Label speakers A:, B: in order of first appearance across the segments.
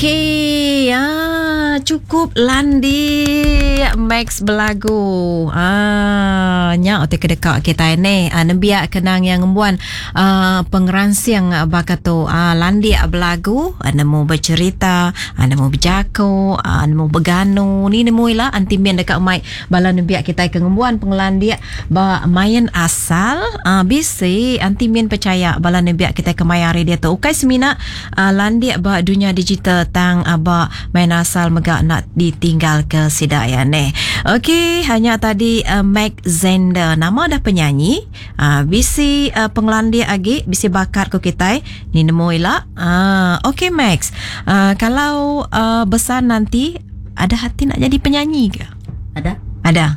A: Okey, cukup landi Max belagu. Nya ote kedekak kita ni. Nembiak kenang yang ngembuan pengeransiang bakato landi belagu, nemu bercerita, nemu berjaku, nemu berganu. Ni nemu ila antimian dekat mai bala nembiak kita ke ngembuan pengelandi ba main asal bisi antimian percaya bala nembiak kita ke mai hari dia tu. Ukai semina landi ba dunia digital tang aba main asal megak nak ditinggal ke sidaya ne. Okey, hanya tadi Max Zender nama dah penyanyi, bisi pengelandi agi bisi bakat ko kita ni nemu ila. Okey Max, kalau besar nanti ada hati nak jadi penyanyi ke? Ada.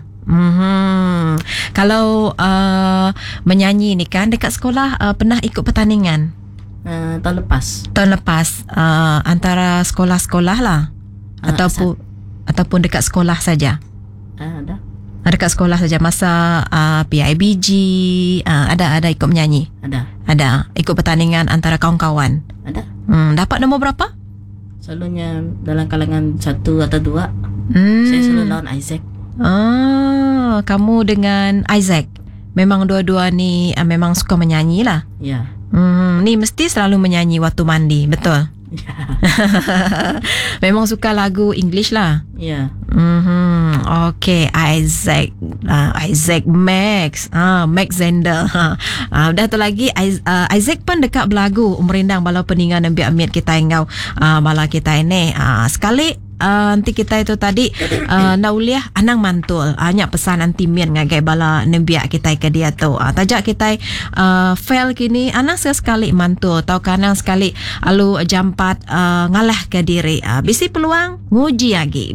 A: Kalau menyanyi ni kan dekat sekolah pernah ikut pertandingan?
B: Tahun lepas
A: antara sekolah-sekolah lah ataupun dekat sekolah saja.
B: Ada
A: dekat sekolah saja masa PIBG ada ikut menyanyi. Ada ikut pertandingan antara kawan-kawan.
B: Ada.
A: Dapat nombor berapa?
B: Selalunya dalam kalangan 1 atau 2. Saya selalu lawan Isaac.
A: Kamu dengan Isaac memang dua-dua ni memang suka menyanyi lah.
B: Ya.
A: Ni mesti selalu menyanyi waktu mandi, betul?
B: Ya.
A: Memang suka lagu English lah.
B: Ya.
A: Okay, Isaac Max, Max Zender. Dah tu lagi Isaac pun dekat belagu merindang bala peningan nembiak amiat kita engau bala kita ini. Sekali nanti kita itu tadi nauliah anang mantul hanya pesan anti mian ngagai bala nembiak kita ke dia tu tajak kita fail kini anang sekali mantul tau kanang sekali alu jampat ngalah ke diri bisi peluang nguji lagi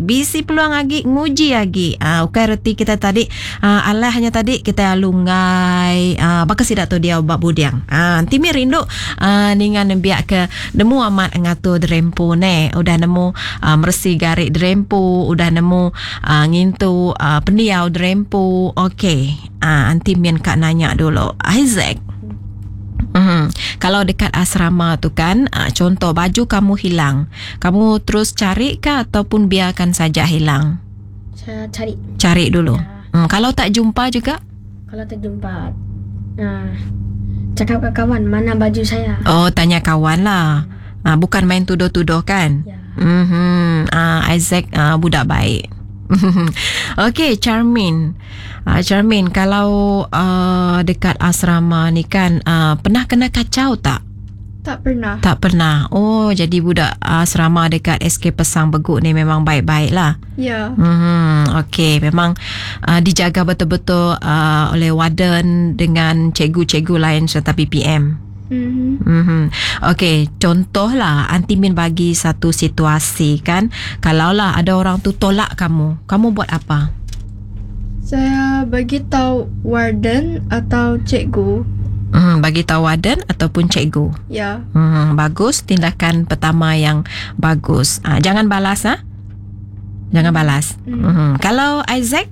A: ukai reti kita tadi alah hanya tadi kita alungai baka sidak tu dia bab budiang anti mi rindu ningan nembiak ke nemu amat ngatur drempo ne udah nemu mersi garik drempo udah nemu ngintu pendiau drempo. Okey, anti mian kak nanya dulu Isaac, kalau dekat asrama tu kan contoh baju kamu hilang, kamu terus cari ke ataupun biarkan saja hilang?
C: Saya
A: cari dulu ya. Kalau tak jumpa juga?
C: Kalau tak jumpa cakap ke kawan mana baju saya.
A: Tanya kawan lah. Bukan main tuduh-tuduh kan ya. Isaac budak baik. Okey, Charmin, kalau dekat asrama ni kan pernah kena kacau tak?
C: Tak
A: pernah. Oh, jadi budak asrama dekat SK Pesang Beguk ni memang baik-baik lah.
C: Ya.
A: Okey, memang dijaga betul-betul oleh warden dengan cikgu-cikgu lain serta PPM. Okey, contohlah Antimin bagi satu situasi kan, kalaulah ada orang tu tolak kamu buat apa?
C: Saya bagi tahu warden atau cikgu.
A: Bagi tahu warden ataupun cikgu.
C: Ya.
A: Bagus, tindakan pertama yang bagus. Jangan balas Jangan balas. Kalau Isaac?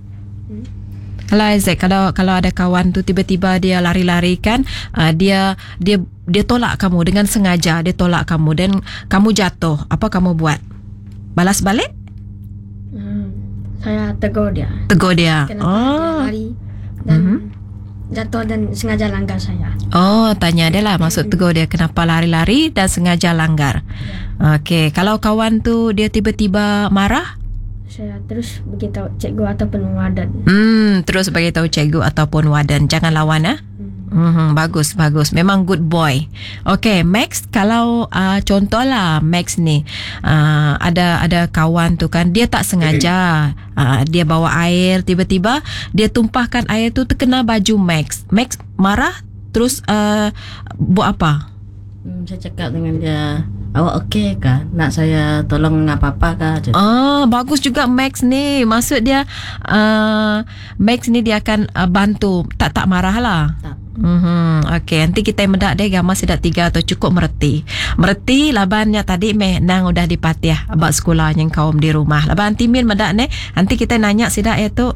A: Kalau ada kawan tu tiba-tiba dia lari-lari kan, dia tolak kamu dengan sengaja, dia tolak kamu dan kamu jatuh, apa kamu buat? Balas balik?
C: Saya tegur dia.
A: Kenapa
C: dia lari dan jatuh dan sengaja langgar saya.
A: Tanya dia lah, maksud tegur dia kenapa lari-lari dan sengaja langgar. Ya. Okey, kalau kawan tu dia tiba-tiba marah?
C: Saya terus beritahu cikgu ataupun warden.
A: Terus beritahu cikgu ataupun warden. Jangan lawan Bagus. Memang good boy. Okay, Max, kalau contohlah Max ni ada kawan tu kan, dia tak sengaja dia bawa air, tiba-tiba dia tumpahkan air tu terkena baju Max. Max marah, terus buat apa?
B: Saya cakap dengan dia, awak okey kah? Nak saya tolong apa-apa kah?
A: Bagus juga Max ni. Maksud dia Max ni dia akan bantu. Tak marah lah.
B: Tak.
A: Okey, nanti kita mendak deh gambar sedak 3 atau cukup mereti labannya tadi nang udah dipatiah abak sekolah yang kaum di rumah. Laban timin mendak ne, nanti kita nanya sedak itu